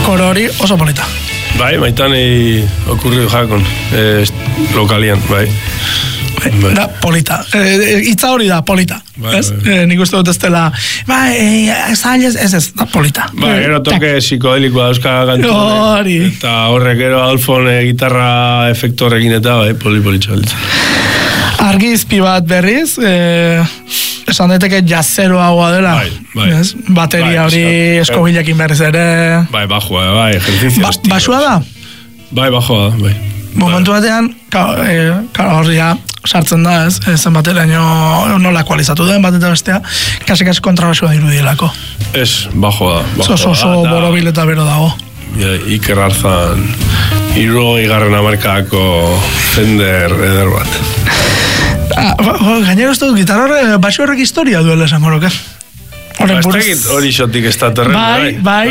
koro hori oso polita. Bai, maitan okurri jakon, lokalian, bai. Da, polita. Itza hori da, polita. Ez? Nik uste dut ez dela, ez, da, polita. Bai, gero toke psikodelikoa dauzka kantu. Hori. Eta horrek gero Alfon gitarra efektu horrekin eta, bai, poli-politxo. Argizpi bat berriz, esan daiteke jazeroagoa dela. Bai. Bateria hori eskobilekin berriz ere. Bai, bajua, bai, ejercizio. Basua da? Bai, bajua da, bai. Momentu batean, horria sartzen da, ez? Zenbateraino nola ekualizatu den bat eta bestea, kasi kontrabasua dirudielako. Ez, bajua da. Oso borobil eta bero dago. Iker Arzan, 60. hamarkadako Fender eder bat. Gainera uste dut, gitarra horre, basu horrek historia duela esan goroke. Hori xotik ez da terren, bai.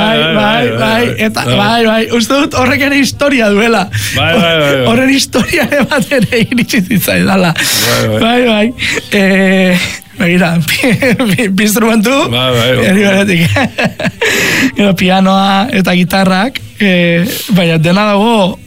Uste dut horrek ere historia duela. Bai. Horren historia bat ere iritsi zitzaidala. Bai. Begira, instrumentu, eri beretik. Pianoa eta gitarrak, baina dena dago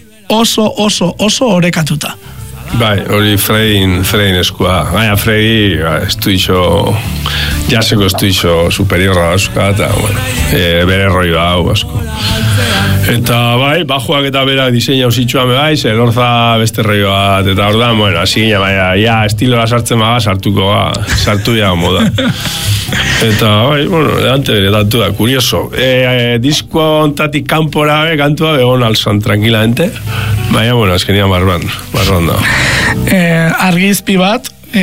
oso orekatuta. Bai, hori Frein eskua. Gaina Frei estuixo, jaseko estuixo superiorra asko, eta, bueno, bere roi hau asko. Eta, bai, bajuak eta berak diseina usitxuan bai, Lorza beste roi bat, eta ordan, bueno, hasi gina, baina, ja, estilora sartzen maga, sartu ya moda. Eta, bai, bueno, edante bere datu da, kurioso. Disko ontatik kanpora kantua begon alzan, tranquilamente. Baina, bueno, azkenian barban da. Argizpi bat,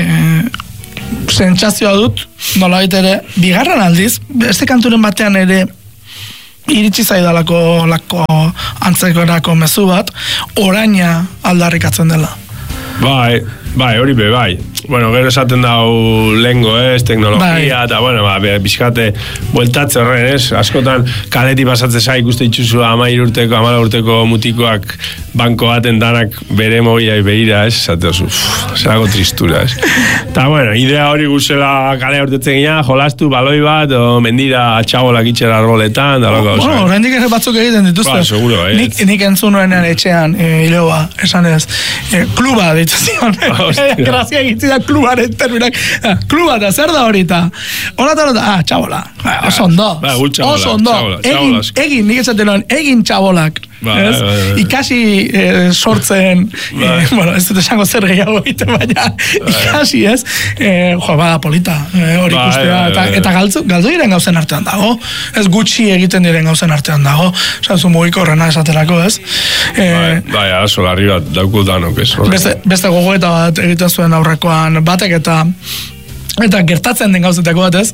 sentsazioa dut, nolabait ere, bigarren aldiz, beste kanturen batean ere, iritsi zaidalako antzekorako mezu bat, oraina aldarrikatzen dela. Bai, hori bai. Bueno, gero esaten dau lengo, teknologia, eta, bueno, bizkate bueltatze horren, askotan kaleti pasatze za ikuste itxuzu 13 urteko mutikoak banko baten danak bere mobiai behira, esate oso, zerako tristura, Eta, bueno, idea hori guzela kale urtetzen gina, jolastu, baloi bat, o mendira txabolak itxera arboletan, da loko. Bueno, horrendik ere batzuk egiten dituzte. Seguro, Nik entzun nuenean etxean, hiloa, esan ez, kluba dituzioan. Grazia egitzi da klubaren terminak. Kluba da, zer da horita? Horata, txabola. Oso ondo. Egin, nik esaten noen, egin txabolak. Ikasi sortzen, bueno, ez dut esango zer gehiago egiten, baina ikasi, ez? Bada polita, hori ikustea, eta galdu diren gauzen artean dago, ez gutxi egiten diren gauzen artean dago, zu mugiko horrena esaterako, ez? Bai, arazo larri bat dauku danok, ez? Beste gogoeta bat egiten zuen aurrekoan batek eta gertatzen den gauzetako bat, ez?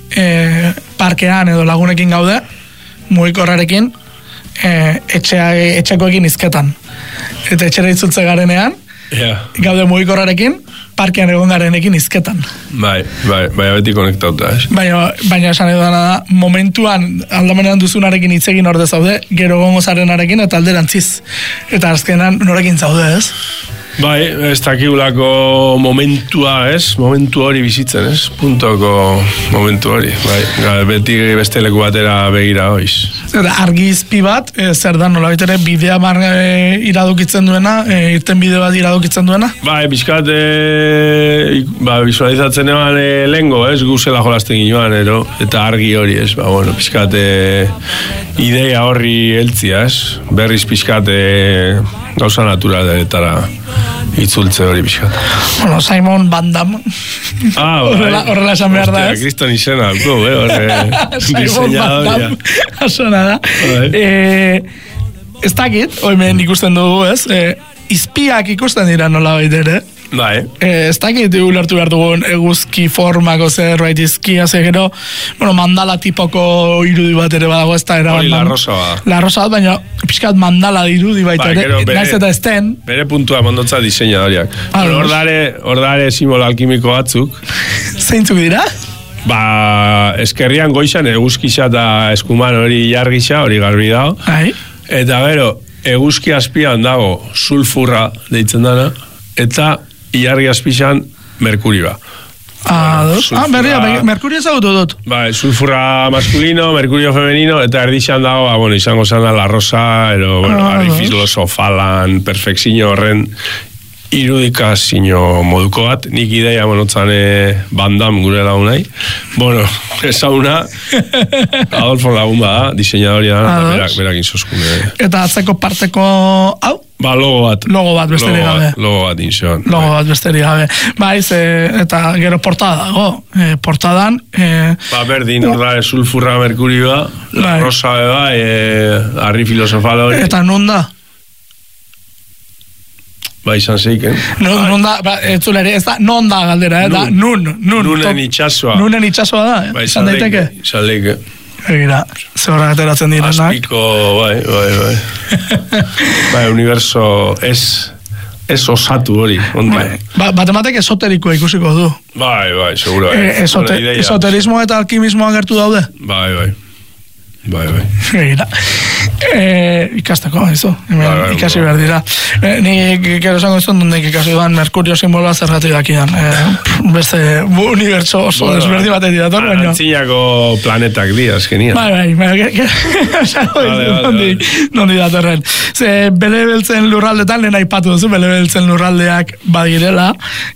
Parkean edo lagunekin gaude, mugikorrarekin, etxekoekin izketan. Eta etxera itzultze garenean, gaude mugikorrarekin, parkean egon garenekin izketan. Bai, beti konektauta, ez? Baina esan edo da, momentuan aldamenean duzunarekin itzegin orde zaude, gero gongo zarenarekin eta alderantziz. Eta azkenan norekin zaude, ez? Bai, ez dakigulako momentua, ez? Momentu hori bizitzen, ez? Puntoko momentu hori, bai. Beti beste leku batera begira hoiz. Eta argizpi bat, zer da nolabait ere bidea iradokitzen duena, irten bide bat iradokitzen duena? Bai, bizkat, visualizatzen eban lengo, ez? Guzela jolasten ginoan, eta argi hori, ez? Bueno, bizkat, idea horri heltzia, ez? Berriz bizkat, gauza naturaletara itzultze hori bizkat. Bueno, Simon Van Damme. Horrela esan behar da, ez? Kriston izena, Simon Van Damme. Asona da. Ez dakit, hemen ikusten dugu, ez? Izpiak ikusten dira nola baitere. Bai. Ez dakit ulertu behar dugun eguzki formako zerbait izkia, gero, bueno, mandala tipoko irudi bat ere badago, ez da, hori la rosa bat. La rosa bat, baina pixkat mandala irudi baita ere, naiz eta esten. Bere puntua mondotza diseinadoriak. Hordare simbolo alkimiko batzuk. Zeintzuk dira? Eskerrian goizan eguzkisa eta eskuman hori jargisa, hori garbi dago. Eta gero, eguzki azpian dago sulfurra deitzen dana, eta iargi azpizan merkuri ba. Berria, Merkurio ezagutu dut. Bai, sulfurra masculino, mercurio femenino, eta erdixan dago, izango zana la rosa, ari filosofalan, perfekzio horren, irudikazio moduko bat, nik ideia monotzane bandam gure lagunai. Ezauna, Adolfo lagun da, diseinadori da, berak inzoskune. Eta atzeko parteko, hau? Logo bat. Logo bat, besterik gabe. Logo bat, inzioan. Logo bat, besterik gabe. Eta gero portada dago. Portadan... berdin, orda, sulfurra merkurioa, la rosa beba, arri filosofal hori. Eta non da? Izan zeiken. Non da, etzulere, ez da, non da galdera, da, nun. Nunen itxasua. Nunen itxasua da, izan daiteke? Izan leike. Egira, zehorra ateratzen direnak. Azpiko, bai, universo ez osatu hori. Batematek esoterikoa ikusiko du. Bai, seguro. Esoterismo eta alkimismoa gertu daude? Bai. Egira. Ikasteko, eso. Ikasi behar dira. Ni gero esango izan dundek ikasi duan Merkurio simboloa zergatik dakidan. Beste unibertso oso desberdi batetik dator, baina. Antzinako planetak di, azkenian. Bai. Esango izan nondi datorren. Bele beltzen lurraldetan, lehen aipatu duzu, bele beltzen lurraldeak badirela.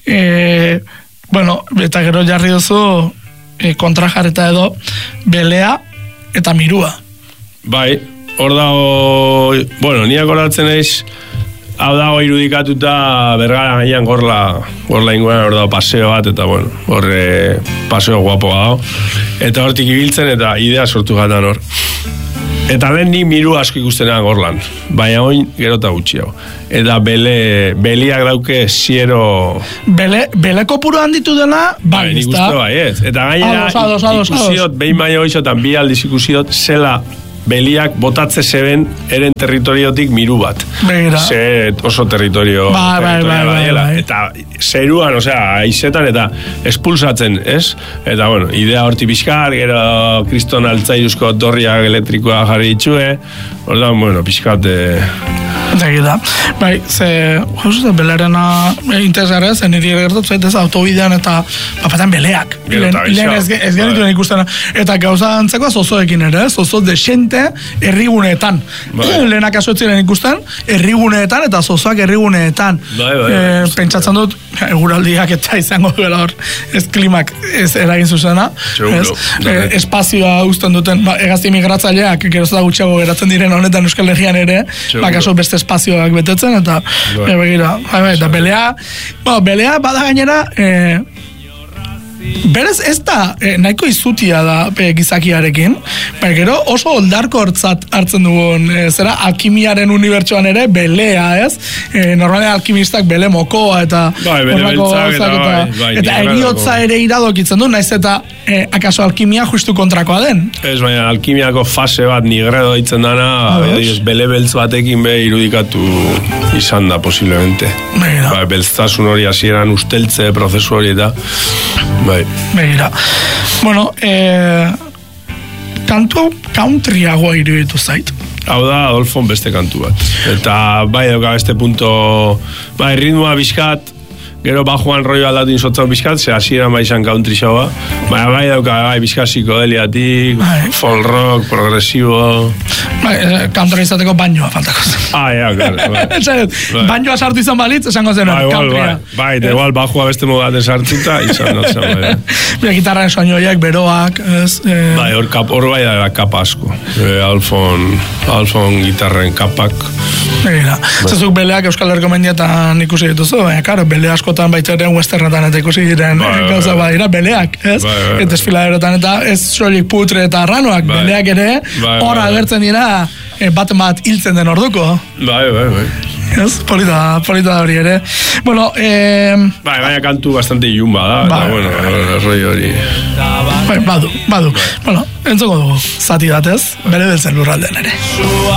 Eta gero jarri duzu kontrajarreta edo belea eta mirua. Bai, hor dago, niak horatzen eiz, hau dago irudikatuta Bergara gaian gorla inguan hor dago paseo bat, eta horre paseo guapoa dago. Eta hortik ibiltzen eta idea sortu gatan hor. Eta lehen ni miru asko ikustenean gorlan, baina oin gero eta gutxiago. Eta beliak dauke ziero... Bele kopuru handitu dela, bai, nik uste bai, ez. Eta gainera ikusiot, behin baina hoizotan bi aldiz ikusiot, zela beliak botatze zeben eren territoriotik miru bat. Begira. Oso territorio bai. Eta zeruan, aizetan eta espulsatzen, ez? Eta, idea horti pixkar, gero kriston altzairuzko torriak elektrikoa jarri ditxue, ordan, pixkat... Zegida. Bai, belerena interesgarra zen, niri gertatu zaitez autobidean eta papetan beleak. Lehen ez genituen ikusten. Eta gauza antzekoa zozoekin ere, zozo desente herriguneetan. Lehenak asoetziren ikusten, herriguneetan eta zozoak herriguneetan. Pentsatzen dut, eguraldiak eta izango duela hor, ez klimak ez eragin zuzena. Espazioa uzten duten, egazti migratzaileak, gerozta gutxiago geratzen diren honetan Euskal Herrian ere, bakaso beste espazioak betetzen, eta begira, eta belea bada gainera berez ez da nahiko izutia da gizakiarekin, gero oso oldarko hartzen dugun zera alkimiaren unibertsuan ere belea, ez? Normalean alkimistak bele mokoa eta eta eriotza ere iradokitzen du, naiz eta akaso alkimia justu kontrakoa den. Ez, baina alkimiako fase bat nigredo ditzen dana, bele beltz batekin irudikatu izan da posiblemente. Beltztasun hori hasieran usteltze prozesu hori eta begira. Kantu countryagoa iruditu zait. Hau da Adolfon beste kantu bat. Eta dauka beste punto, ritmoa bizkat, gero bajoan roi aldatin sotzau bizkat, ze hasieran izan country showa. Dauka bizkat psikodeliatik, folk rock, progresibo. Country izateko bainoa faltako zen. Bainoa sartu izan balitz, esango zen countrya. Igual bajoa beste modaten sartuta, izan notzen. Gitarraren soinoiak, beroak, ez? Hor bai da kapa asko. Alfon gitarren kapak. Zezuk beleak Euskal Herriko mendietan ikusi dituzu, baina, bele askotan baita ere westernetan eta ikusi diren gauza badira beleak, ez? Eta desfiladerotan eta ez soilik putre eta arranoak, beleak ere hor agertzen dira bat hiltzen den orduko. Bai. Ez, polita da hori ere. Baina kantu bastante ilun bada, eta roi hori. Badu. Entzuko dugu, zati datez, bere beltzen lurraldean ere.